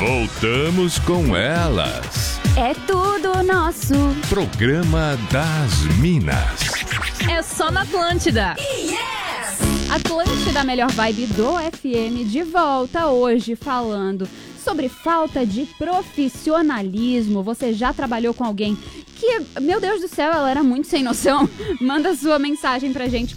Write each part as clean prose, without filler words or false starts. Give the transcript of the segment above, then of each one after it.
Voltamos com elas. É tudo nosso. Programa das Minas. É só na Atlântida. Atlântida, a melhor vibe do FM, de volta hoje falando sobre falta de profissionalismo. Você já trabalhou com alguém que, meu Deus do céu, ela era muito sem noção? Manda sua mensagem pra gente,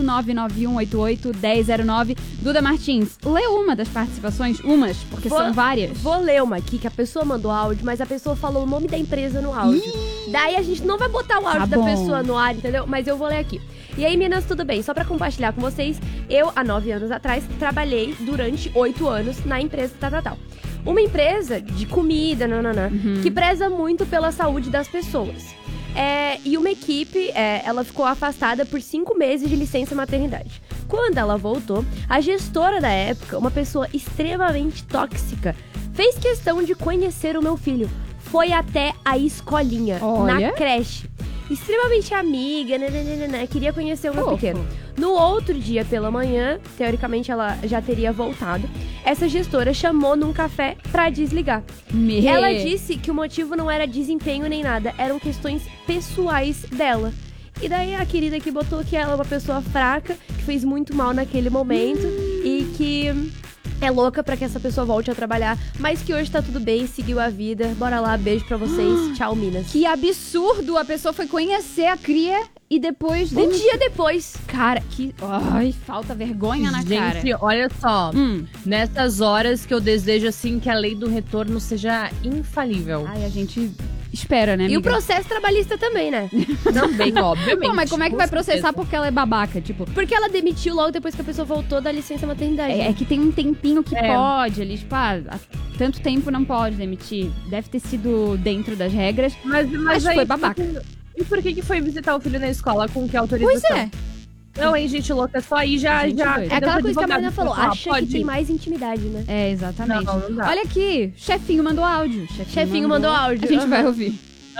489-9188-1009. Duda Martins, lê uma das participações, porque são várias. Vou ler uma aqui, que a pessoa mandou áudio, mas a pessoa falou o nome da empresa no áudio. Daí a gente não vai botar o áudio da pessoa no ar, entendeu? Mas eu vou ler aqui. E aí, meninas, tudo bem? Só pra compartilhar com vocês, eu, há 9 anos atrás, trabalhei durante 8 anos na empresa tal. Uma empresa de comida, que preza muito pela saúde das pessoas. E uma equipe, ela ficou afastada por 5 meses de licença maternidade. Quando ela voltou, a gestora da época, uma pessoa extremamente tóxica, fez questão de conhecer o meu filho. Foi até a escolinha, na creche. Extremamente amiga, queria conhecer o meu pequeno. No outro dia pela manhã, teoricamente ela já teria voltado, essa gestora chamou num café pra desligar. Ela disse que o motivo não era desempenho nem nada, eram questões pessoais dela. E daí a querida que botou que ela é uma pessoa fraca, que fez muito mal naquele momento e que é louca pra que essa pessoa volte a trabalhar, mas que hoje tá tudo bem, seguiu a vida. Bora lá, beijo pra vocês. Tchau, Minas. Que absurdo! A pessoa foi conhecer a cria e depois... Um dia depois. Cara, que... Ai, falta vergonha na cara. Gente, olha só. Nessas horas que eu desejo, assim, que a lei do retorno seja infalível. Ai, a gente... espera, né, amiga? E o processo trabalhista também, né? Também, obviamente. Pô, mas como é que vai processar porque ela é babaca? Tipo, porque ela demitiu logo depois que a pessoa voltou da licença maternidade. É que tem um tempinho que pode ali, tipo, há tanto tempo não pode demitir. Deve ter sido dentro das regras, mas aí, foi babaca. E por que foi visitar o filho na escola? Com que autorização? Pois é. Não, hein, gente louca, só aí já... É aquela coisa que a Marina falou, acha que tem mais intimidade, né? É, exatamente. Não dá. Olha aqui, chefinho mandou áudio. Chefinho mandou áudio. A gente vai ouvir.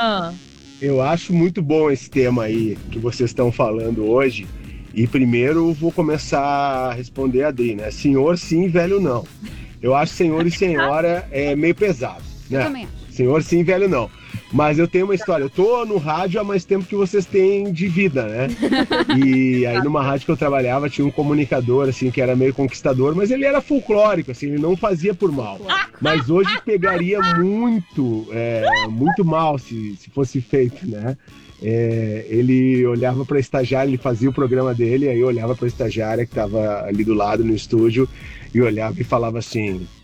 Eu acho muito bom esse tema aí que vocês estão falando hoje. E primeiro vou começar a responder a Adri, né? Senhor sim, velho não. Eu acho senhor e senhora é meio pesado, né? Eu também acho. Senhor sim, velho não. Mas eu tenho uma história, eu tô no rádio há mais tempo que vocês têm de vida, né? E aí numa rádio que eu trabalhava tinha um comunicador, assim, que era meio conquistador, mas ele era folclórico, assim, ele não fazia por mal. Mas hoje pegaria muito mal se fosse feito, né? Ele olhava pra estagiária, ele fazia o programa dele, aí eu olhava pra estagiária que tava ali do lado no estúdio e olhava e falava assim...